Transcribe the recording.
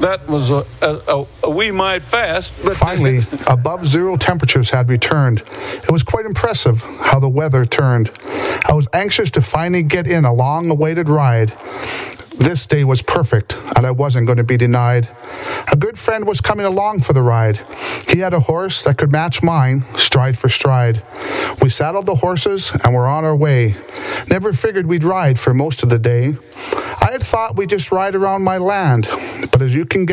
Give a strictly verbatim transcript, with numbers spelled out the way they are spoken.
that was a, a, a wee mite fast. But Finally, above zero temperatures had returned. It was quite impressive how the weather turned. I was anxious to finally get in a long-awaited ride. This day was perfect, and I wasn't going to be denied. A good friend was coming along for the ride. He had a horse that could match mine, stride for stride. We saddled the horses, and were on our way. Never figured we'd ride for most of the day. I had thought we'd just ride around my land, but as you can